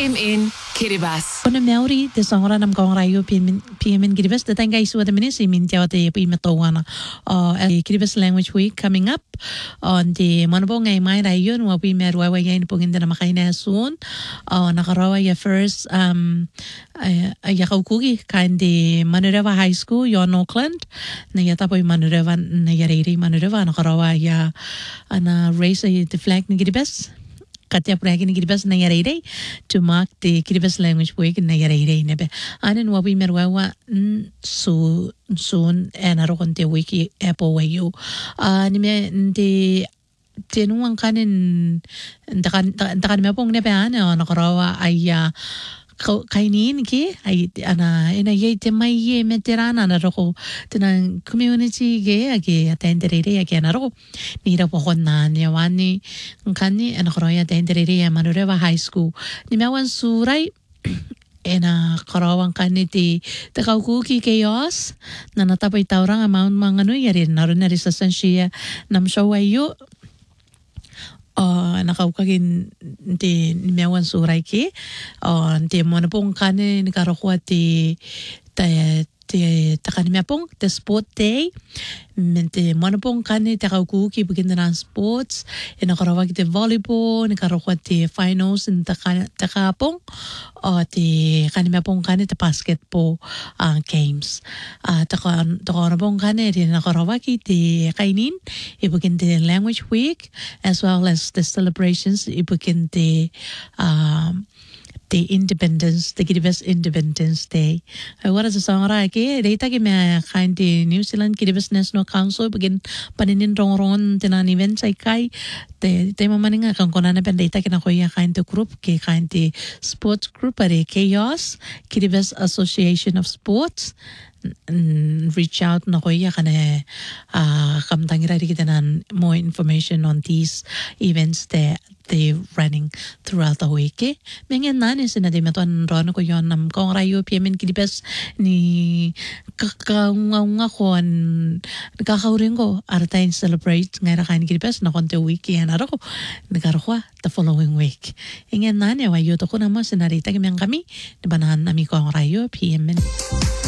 in Kiribati. Kuna Maori te sangora nam kong rayo PM in Kiribati. The tanga isu at the minute min tiawa te imatawana. Kiribati Language Week coming up on the manabong ay mai rayo no we mer wa yan pong na makaina soon. Nakarawa ya first yakaukugi kandi Manurewa High School yon Auckland. Na yatapoy Manurewa na yariri Manurewa nakarawa ya ana race the flag ni Kiribati. Katya pragi ni Kiribati na yaray to mark the Kiribati Language Week na yaray nebe. Anin wabi merwawa soon and arokon te wiki apple wayo. Nime de tenuang kanin takan mepong nebe ana nakarawa ay kainin ki ay ana ina ye te mai ye meterana na roko tinang community ge age atendere age na roko nira pohon na niawani ngani ana kroya atendere ya Manurewa High School ni mawan surai ena karawang kaniti te kaukuki chaos na natapay taurang amount mga no yari naroon na sa sansiya nam shawayo nakaukagin di mewan suray ki di mo na pong kanin nakarokuha di takanimya pong the sport day mente mo na pong kanin takaukuki begin na sports nakarawag di volleyball nakarokuha di finals takapong di kanimya pong kanin di basketball games takana pong kanin di nakarawag di kainin ibigin di language week as well as the celebrations ibigin di the Independence, the Kiribati Independence Day. What is the song raki? Data ki me kind New Zealand Kiribati National Council begin paninin rong tinan events ay kai te mamaninga kang konana pen data ki na koya kind group ki kind sports group are chaos Kiribati Association of Sports reach out na koya kana kamtangira kita nan more information on these events that they running throughout the week. Mengen nani sinadi meton rono ko yon nam kong rayo PM in Kiribati ni kakaunga ko nakakauring ko aratain celebrate ngayon kain Kiribati na konti week yan aro ko nagkaroon the following week. Ingen nani wayo to ko naman sinarita kami di banahan nami kong rayo PM in